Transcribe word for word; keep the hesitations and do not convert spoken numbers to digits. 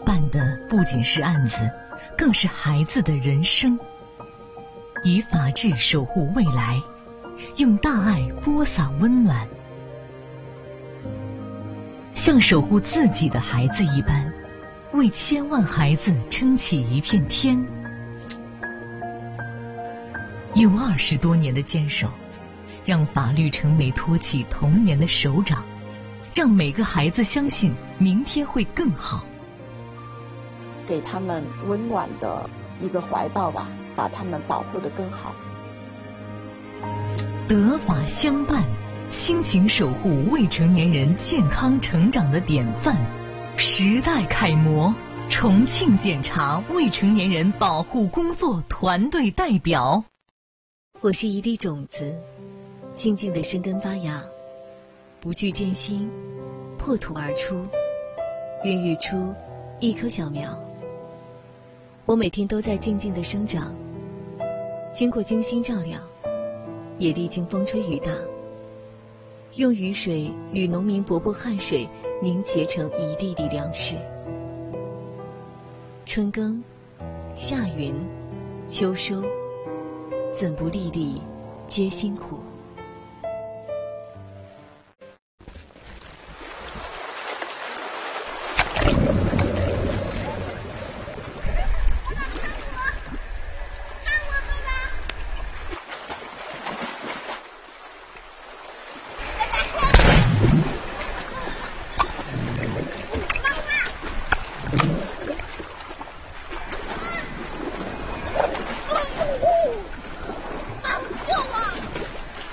办的不仅是案子，更是孩子的人生。以法治守护未来，用大爱播撒温暖，像守护自己的孩子一般，为千万孩子撑起一片天。有二十多年的坚守，让法律成为托起童年的手掌，让每个孩子相信明天会更好， 给他们温暖的一个怀抱吧，把他们保护得更好。 德法相伴，亲情守护未成年人健康成长的典范，时代楷模，重庆检察未成年人保护工作团队代表。 我是一粒种子，静静地生根发芽，不惧艰辛，破土而出，孕育出一棵小苗。我每天都在静静地生长，经过精心照料，也历经风吹雨打，用雨水与农民伯伯汗水凝结成一粒粒粮食。春耕，夏耘，秋收，怎不粒粒皆辛苦？